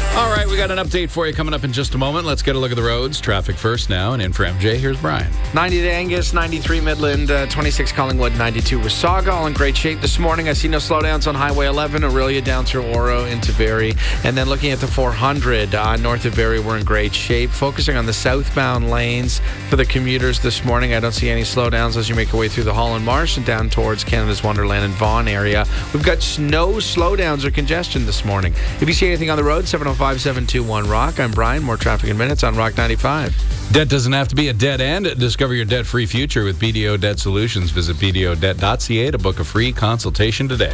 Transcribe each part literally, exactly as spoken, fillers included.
All right, we got an update for you coming up in just a moment. Let's get a look at the roads. Traffic first now, and in for M J, here's Brian. ninety to Angus, ninety-three Midland, uh, twenty-six Collingwood, ninety-two Wasaga. All in great shape this morning. I see no slowdowns on Highway eleven, Aurelia down through Oro into Barrie. And then looking at the four hundred uh, north of Barrie, we're in great shape. Focusing on the southbound lanes for the commuters this morning, I don't see any slowdowns as you make your way through the Holland Marsh and down towards Canada's Wonderland and Vaughan area. We've got no slowdowns or congestion this morning. If you see anything on the road, seven oh five, seven two one, ROCK. I'm Brian. More traffic in minutes on Rock ninety-five. Debt doesn't have to be a dead end. Discover your debt-free future with B D O Debt Solutions. Visit b d o debt dot c a to book a free consultation today.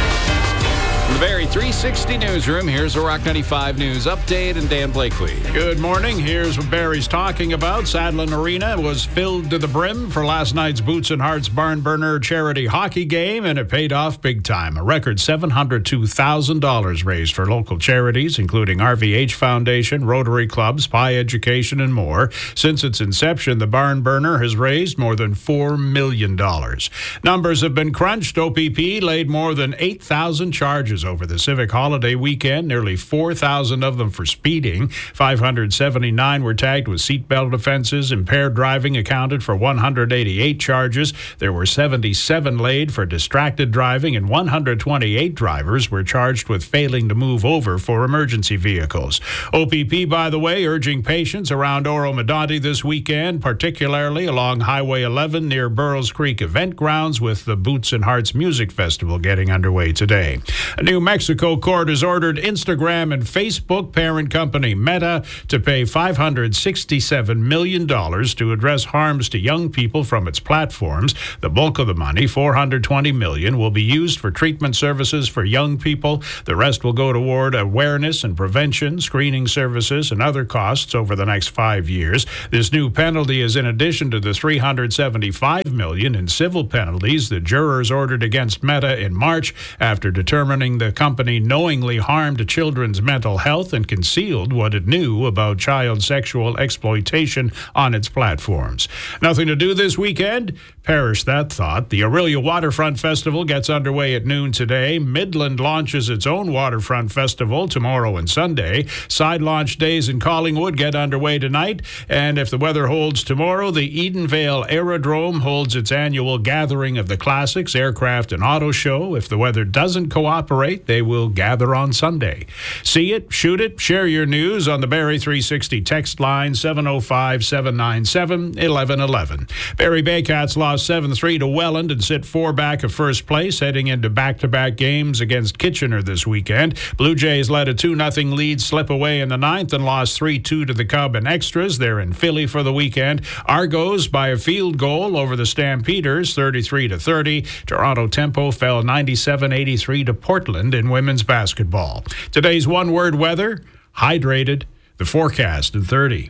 From the Barrie three sixty Newsroom, here's a Rock ninety-five News update and Dan Blakely. Good morning. Here's what Barrie's talking about. Sadlon Arena was filled to the brim for last night's Boots and Hearts Barn Burner charity hockey game, and it paid off big time. A record seven hundred two thousand dollars raised for local charities, including R V H Foundation, Rotary Clubs, Pi Education, and more. Since its inception, the Barn Burner has raised more than four million dollars. Numbers have been crunched. O P P laid more than eight thousand charges over the civic holiday weekend, nearly four thousand of them for speeding. five hundred seventy-nine were tagged with seatbelt offenses. Impaired driving accounted for one hundred eighty-eight charges. There were seventy-seven laid for distracted driving, and one hundred twenty-eight drivers were charged with failing to move over for emergency vehicles. O P P, by the way, urging patience around Oro-Medonte this weekend, particularly along Highway eleven near Burroughs Creek Event Grounds, with the Boots and Hearts Music Festival getting underway today. A New Mexico court has ordered Instagram and Facebook parent company Meta to pay five hundred sixty-seven million dollars to address harms to young people from its platforms. The bulk of the money, four hundred twenty million dollars, will be used for treatment services for young people. The rest will go toward awareness and prevention, screening services, and other costs over the next five years. This new penalty is in addition to the three hundred seventy-five million dollars in civil penalties the jurors ordered against Meta in March after determining the company knowingly harmed children's mental health and concealed what it knew about child sexual exploitation on its platforms. Nothing to do this weekend? Perish that thought. The Aurelia Waterfront Festival gets underway at noon today. Midland launches its own waterfront festival tomorrow and Sunday. Side launch days in Collingwood get underway tonight. And if the weather holds tomorrow, the Edenvale Aerodrome holds its annual gathering of the classics, aircraft, and auto show. If the weather doesn't cooperate, they will gather on Sunday. See it, shoot it, share your news on the Barrie three sixty text line seven oh five, seven nine seven, one one one one. Barrie Baycats lost seven three to Welland and sit four back of first place heading into back-to-back games against Kitchener this weekend. Blue Jays let a two nothing lead slip away in the ninth and lost three two to the Cub in extras. They're in Philly for the weekend. Argos by a field goal over the Stampeders, thirty-three to thirty. Toronto Tempo fell ninety-seven eighty-three to Portland in women's basketball. Today's one-word weather, hydrated. The forecast in thirty.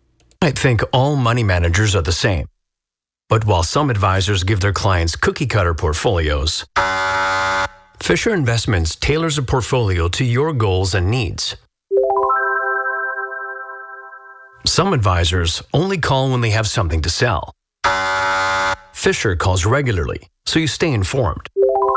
I think all money managers are the same. But while some advisors give their clients cookie-cutter portfolios, Fisher Investments tailors a portfolio to your goals and needs. Some advisors only call when they have something to sell. Fisher calls regularly, so you stay informed.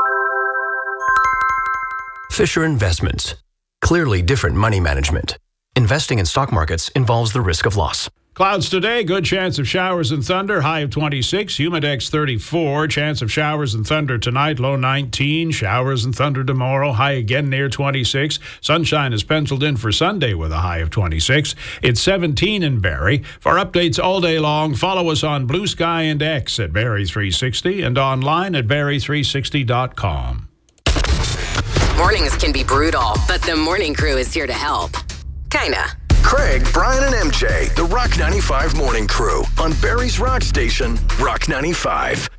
Fisher Investments. Clearly different money management. Investing in stock markets involves the risk of loss. Clouds today, good chance of showers and thunder, high of twenty-six, humidex thirty-four, chance of showers and thunder tonight, low nineteen, showers and thunder tomorrow, high again near twenty-six. Sunshine is penciled in for Sunday with a high of twenty-six. It's seventeen in Barrie. For updates all day long, follow us on Blue Sky and X at Barrie three sixty and online at barrie three sixty dot com. Mornings can be brutal, but the morning crew is here to help. Kinda. Craig, Brian, and M J, the Rock ninety-five Morning Crew on Barrie's Rock Station, Rock ninety-five.